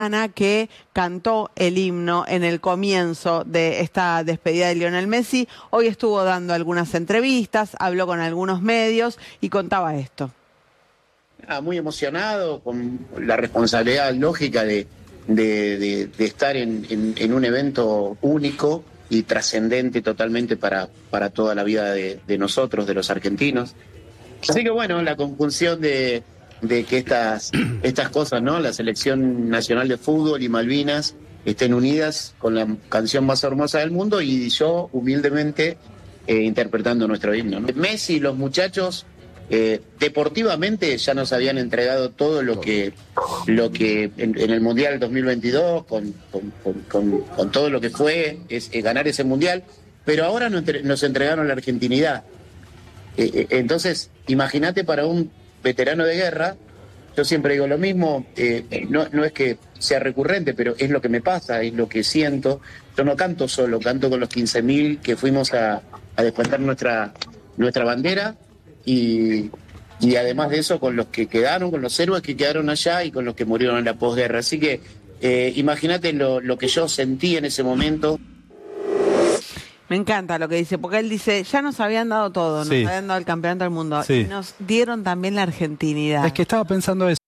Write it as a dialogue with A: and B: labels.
A: que cantó el himno en el comienzo de esta despedida de Lionel Messi. Hoy estuvo dando algunas entrevistas, habló con algunos medios y contaba esto.
B: Muy emocionado, con la responsabilidad lógica de estar en un evento único y trascendente totalmente para toda la vida de nosotros, de los argentinos. Así que bueno, la conjunción de que estas cosas, ¿no? La Selección Nacional de Fútbol y Malvinas estén unidas con la canción más hermosa del mundo y yo humildemente interpretando nuestro himno, ¿no? Messi y los muchachos deportivamente ya nos habían entregado todo lo que en el Mundial 2022 con todo lo que fue ganar ese Mundial, pero ahora nos entregaron la argentinidad. Entonces, imagínate para un veterano de guerra, yo siempre digo lo mismo, no es que sea recurrente, pero es lo que me pasa, es lo que siento. Yo no canto solo, canto con los 15.000 que fuimos a despertar nuestra bandera y además de eso con los que quedaron, con los héroes que quedaron allá y con los que murieron en la posguerra. Así que imagínate lo que yo sentí en ese momento.
A: Me encanta lo que dice, porque él dice, ya nos habían dado todo, nos habían dado el campeonato del mundo, y nos dieron también la argentinidad.
C: Es que estaba pensando eso.